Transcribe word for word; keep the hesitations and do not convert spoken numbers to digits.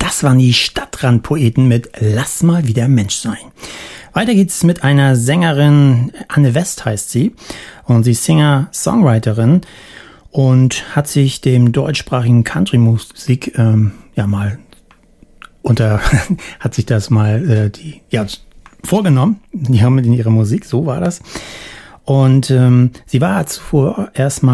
Das waren die Stadtrandpoeten mit Lass mal wieder Mensch sein. Weiter geht's mit einer Sängerin, Anne West heißt sie. Und sie ist Singer-Songwriterin und hat sich dem deutschsprachigen Country-Musik ähm, ja mal unter, hat sich das mal äh, die, ja, vorgenommen. Die haben in ihrer Musik, so war das. Und ähm, sie war zuvor erstmal